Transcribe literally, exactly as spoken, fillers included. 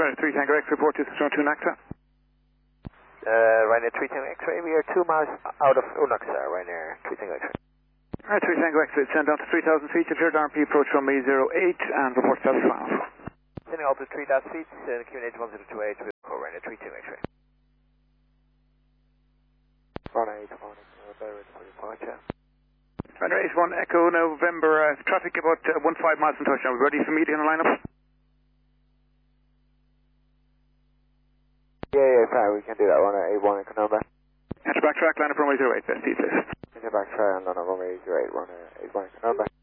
Ryanair three Tango X, report to Zone two Naxa. Uh, Ryanair three Tango X-ray, we are two miles out of Unaxa, Ryanair three Tango X-ray. Alright, three Tango X-ray, send down to three thousand feet, cleared R P approach from me zero eight, and report status final. Sending altitude three thousand feet, uh, Q N H one zero two eight, with Ryanair three Tango X-ray. Ryanair eight one, November for departure. Ryanair eight one, Echo November, uh, traffic about uh, one five miles from touchdown. We ready for meeting on the lineup? Yeah, yeah, fine, we can do that. Ryanair eight one, Echo November. Enter back track, line up runway zero eight, best please. Enter back track, line up runway zero eight, Ryanair eight one, Echo November.